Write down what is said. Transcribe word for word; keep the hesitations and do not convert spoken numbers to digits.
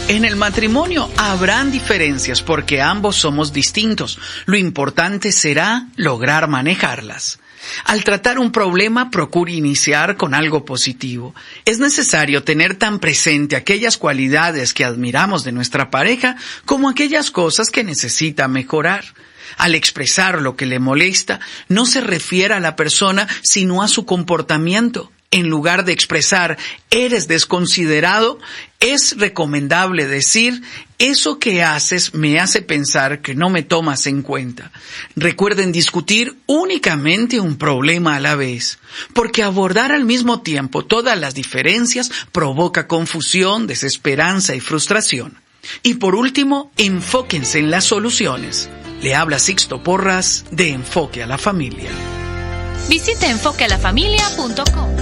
En el matrimonio habrán diferencias porque ambos somos distintos. Lo importante será lograr manejarlas. Al tratar un problema, procure iniciar con algo positivo. Es necesario tener tan presente aquellas cualidades que admiramos de nuestra pareja como aquellas cosas que necesita mejorar. Al expresar lo que le molesta, no se refiere a la persona, sino a su comportamiento. En lugar de expresar, eres desconsiderado, es recomendable decir, eso que haces me hace pensar que no me tomas en cuenta. Recuerden discutir únicamente un problema a la vez, porque abordar al mismo tiempo todas las diferencias provoca confusión, desesperanza y frustración. Y por último, enfóquense en las soluciones. Le habla Sixto Porras de Enfoque a la Familia. Visite enfoque a la familia punto com.